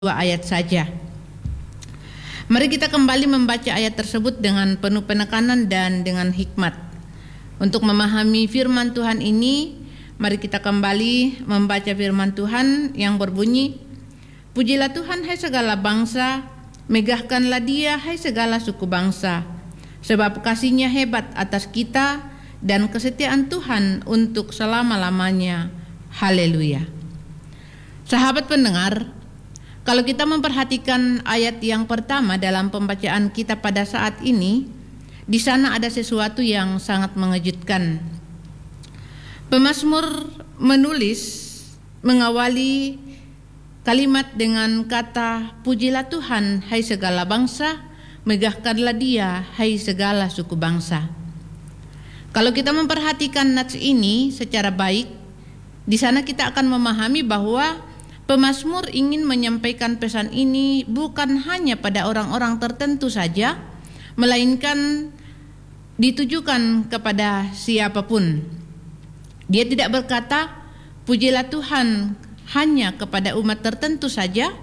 dua ayat saja. Mari kita kembali membaca ayat tersebut dengan penuh penekanan dan dengan hikmat. Untuk memahami firman Tuhan ini, mari kita kembali membaca firman Tuhan yang berbunyi, "Pujilah Tuhan hai segala bangsa, megahkanlah Dia hai segala suku bangsa, sebab kasih-Nya hebat atas kita dan kesetiaan Tuhan untuk selama-lamanya. Haleluya." Sahabat pendengar, kalau kita memperhatikan ayat yang pertama dalam pembacaan kita pada saat ini, di sana ada sesuatu yang sangat mengejutkan. Pemazmur mengawali kalimat dengan kata, "Pujilah Tuhan, hai segala bangsa, megahkanlah Dia, hai segala suku bangsa." Kalau kita memperhatikan nats ini secara baik, di sana kita akan memahami bahwa pemazmur ingin menyampaikan pesan ini bukan hanya pada orang-orang tertentu saja, melainkan ditujukan kepada siapapun. Dia tidak berkata, "Pujilah Tuhan," hanya kepada umat tertentu saja,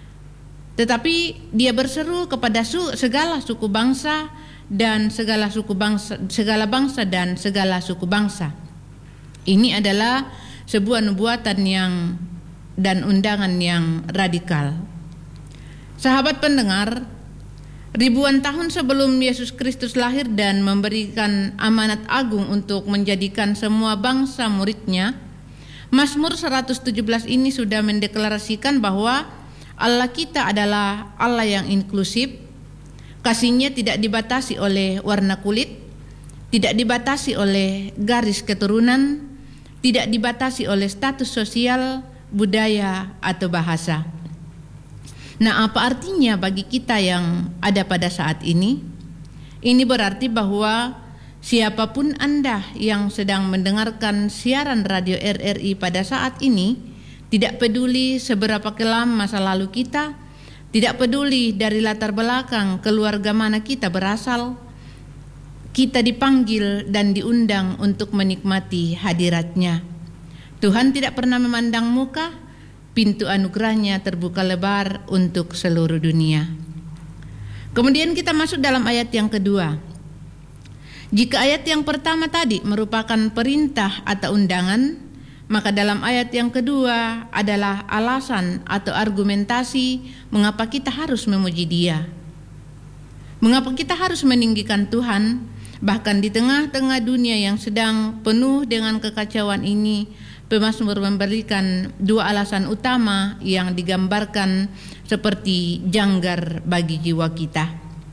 tetapi dia berseru kepada segala suku bangsa dan segala bangsa dan segala suku bangsa. Ini adalah sebuah nubuatan dan undangan yang radikal. Sahabat pendengar, ribuan tahun sebelum Yesus Kristus lahir dan memberikan amanat agung untuk menjadikan semua bangsa murid-Nya, Mazmur 117 ini sudah mendeklarasikan bahwa Allah kita adalah Allah yang inklusif. Kasih-Nya tidak dibatasi oleh warna kulit, tidak dibatasi oleh garis keturunan, tidak dibatasi oleh status sosial, budaya, atau bahasa. Nah, apa artinya bagi kita yang ada pada saat ini? Ini berarti bahwa siapapun Anda yang sedang mendengarkan siaran radio RRI pada saat ini, tidak peduli seberapa kelam masa lalu kita, tidak peduli dari latar belakang keluarga mana kita berasal, kita dipanggil dan diundang untuk menikmati hadirat-Nya. Tuhan tidak pernah memandang muka, pintu anugerah-Nya terbuka lebar untuk seluruh dunia. Kemudian kita masuk dalam ayat yang kedua. Jika ayat yang pertama tadi merupakan perintah atau undangan, maka dalam ayat yang kedua adalah alasan atau argumentasi mengapa kita harus memuji Dia. Mengapa kita harus meninggikan Tuhan, bahkan di tengah-tengah dunia yang sedang penuh dengan kekacauan ini. Pemazmur memberikan dua alasan utama yang digambarkan seperti janggar bagi jiwa kita.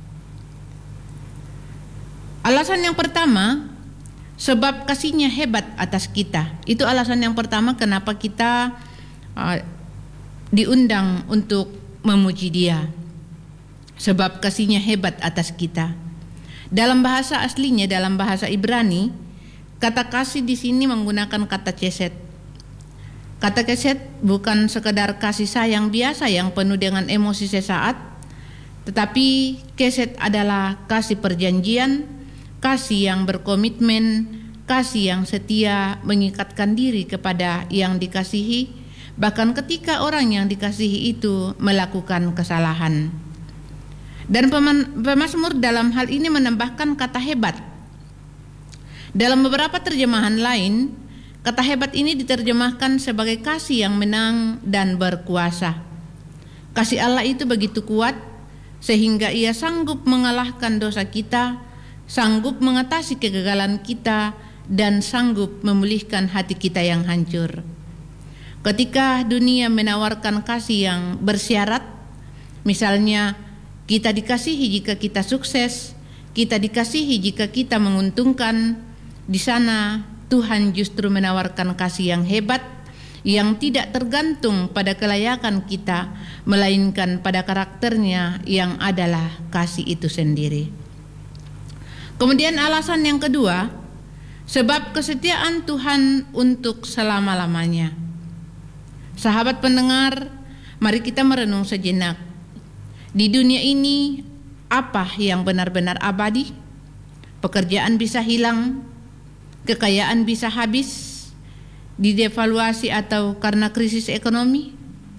Alasan yang pertama, sebab kasih-Nya hebat atas kita. Itu alasan yang pertama kenapa kita diundang untuk memuji Dia. Sebab kasih-Nya hebat atas kita. Dalam bahasa aslinya, dalam bahasa Ibrani, kata kasih di sini menggunakan kata chesed. Kata chesed bukan sekedar kasih sayang biasa yang penuh dengan emosi sesaat, tetapi chesed adalah kasih perjanjian, kasih yang berkomitmen, kasih yang setia mengikatkan diri kepada yang dikasihi, bahkan ketika orang yang dikasihi itu melakukan kesalahan. Dan pemazmur dalam hal ini menambahkan kata hebat. Dalam beberapa terjemahan lain, kata hebat ini diterjemahkan sebagai kasih yang menang dan berkuasa. Kasih Allah itu begitu kuat sehingga Ia sanggup mengalahkan dosa kita, sanggup mengatasi kegagalan kita, dan sanggup memulihkan hati kita yang hancur. Ketika dunia menawarkan kasih yang bersyarat, misalnya kita dikasihi jika kita sukses, kita dikasihi jika kita menguntungkan, di sana Tuhan justru menawarkan kasih yang hebat, yang tidak tergantung pada kelayakan kita, melainkan pada karakter-Nya yang adalah kasih itu sendiri. Kemudian alasan yang kedua, sebab kesetiaan Tuhan untuk selama-lamanya. Sahabat pendengar, mari kita merenung sejenak. Di dunia ini, apa yang benar-benar abadi? Pekerjaan bisa hilang, kekayaan bisa habis, didevaluasi atau karena krisis ekonomi,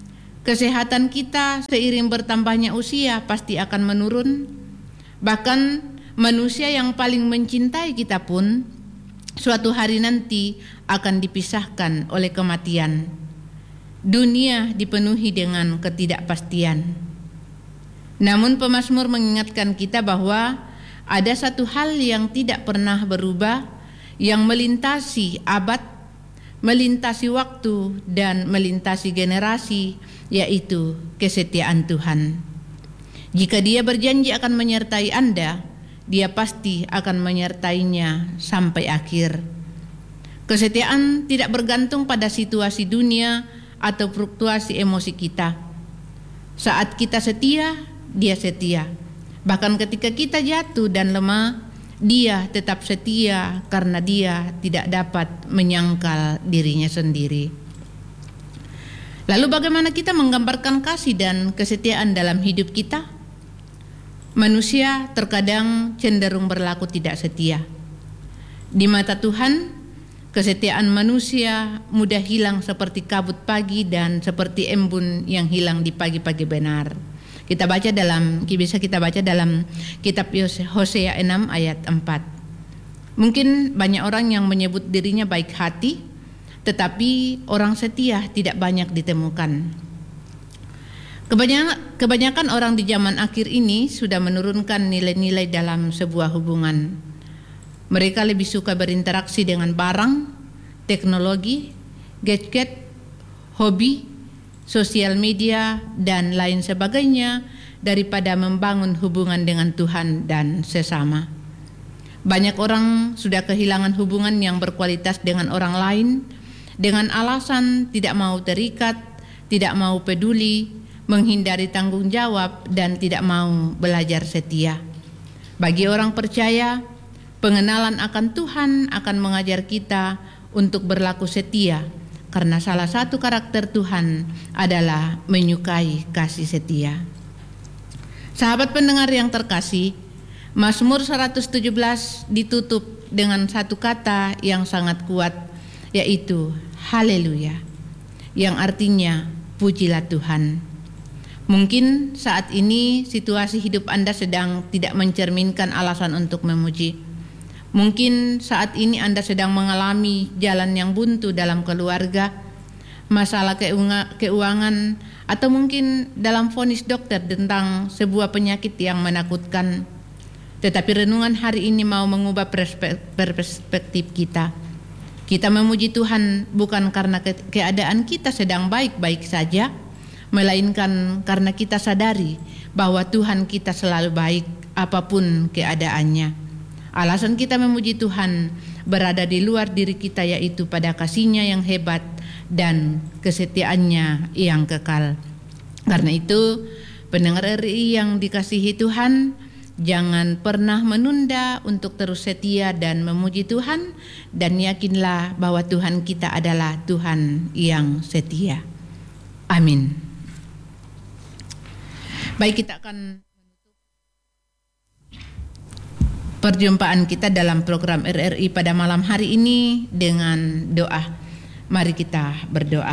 Kesehatan kita seiring bertambahnya usia pasti akan menurun. Bahkan manusia yang paling mencintai kita pun suatu hari nanti akan dipisahkan oleh kematian. Dunia dipenuhi dengan ketidakpastian. Namun pemazmur mengingatkan kita bahwa ada satu hal yang tidak pernah berubah, yang melintasi abad, melintasi waktu, dan melintasi generasi, yaitu kesetiaan Tuhan. Jika Dia berjanji akan menyertai Anda, Dia pasti akan menyertainya sampai akhir. Kesetiaan tidak bergantung pada situasi dunia atau fluktuasi emosi kita. Saat kita setia, Dia setia. Bahkan ketika kita jatuh dan lemah, Dia tetap setia karena Dia tidak dapat menyangkal dirinya sendiri. Lalu bagaimana kita menggambarkan kasih dan kesetiaan dalam hidup kita? Manusia terkadang cenderung berlaku tidak setia. Di mata Tuhan, kesetiaan manusia mudah hilang seperti kabut pagi dan seperti embun yang hilang di pagi-pagi benar. Bisa kita baca dalam kitab Hosea 6 ayat 4. Mungkin banyak orang yang menyebut dirinya baik hati, tetapi orang setia tidak banyak ditemukan. Kebanyakan orang di zaman akhir ini sudah menurunkan nilai-nilai dalam sebuah hubungan. Mereka lebih suka berinteraksi dengan barang, teknologi, gadget, hobi, sosial media, dan lain sebagainya daripada membangun hubungan dengan Tuhan dan sesama. Banyak orang sudah kehilangan hubungan yang berkualitas dengan orang lain dengan alasan tidak mau terikat, tidak mau peduli, menghindari tanggung jawab, dan tidak mau belajar setia. Bagi orang percaya, pengenalan akan Tuhan akan mengajar kita untuk berlaku setia, karena salah satu karakter Tuhan adalah menyukai kasih setia. Sahabat pendengar yang terkasih, Mazmur 117 ditutup dengan satu kata yang sangat kuat, yaitu haleluya, yang artinya pujilah Tuhan. Mungkin saat ini situasi hidup Anda sedang tidak mencerminkan alasan untuk memuji. Mungkin saat ini Anda sedang mengalami jalan yang buntu dalam keluarga, masalah keuangan, atau mungkin dalam vonis dokter tentang sebuah penyakit yang menakutkan. Tetapi renungan hari ini mau mengubah perspektif kita. Kita memuji Tuhan bukan karena keadaan kita sedang baik-baik saja, melainkan karena kita sadari bahwa Tuhan kita selalu baik apapun keadaannya. Alasan kita memuji Tuhan berada di luar diri kita, yaitu pada kasih-Nya yang hebat dan kesetiaannya yang kekal. Karena itu, pendengar RI yang dikasihi Tuhan, jangan pernah menunda untuk terus setia dan memuji Tuhan, dan yakinlah bahwa Tuhan kita adalah Tuhan yang setia. Amin. Baik, kita akan menutup perjumpaan kita dalam program RRI pada malam hari ini dengan doa. Mari kita berdoa.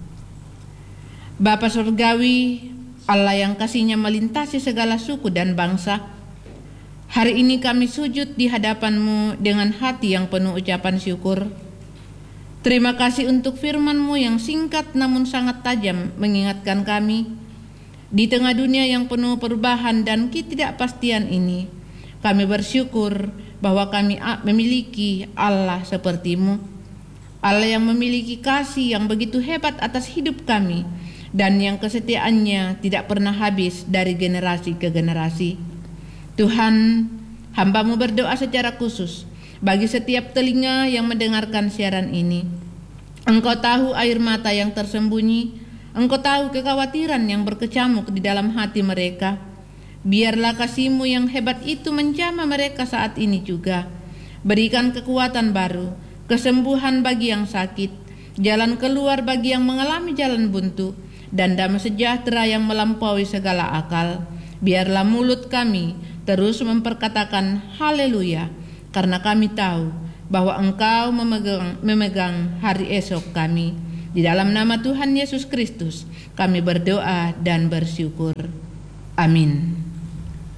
Bapa Surgawi, Allah yang kasih-Nya melintasi segala suku dan bangsa, hari ini kami sujud di hadapan-Mu dengan hati yang penuh ucapan syukur. Terima kasih untuk firman-Mu yang singkat namun sangat tajam mengingatkan kami. Di tengah dunia yang penuh perubahan dan ketidakpastian ini, kami bersyukur bahwa kami memiliki Allah seperti-Mu. Allah yang memiliki kasih yang begitu hebat atas hidup kami dan yang kesetiaannya tidak pernah habis dari generasi ke generasi. Tuhan, hamba-Mu berdoa secara khusus bagi setiap telinga yang mendengarkan siaran ini. Engkau tahu air mata yang tersembunyi, Engkau tahu kekhawatiran yang berkecamuk di dalam hati mereka. Biarlah kasih-Mu yang hebat itu menjamah mereka saat ini juga. Berikan kekuatan baru, kesembuhan bagi yang sakit, jalan keluar bagi yang mengalami jalan buntu, dan damai sejahtera yang melampaui segala akal. Biarlah mulut kami terus memperkatakan haleluya, karena kami tahu bahwa Engkau memegang hari esok kami. Di dalam nama Tuhan Yesus Kristus kami berdoa dan bersyukur. Amin.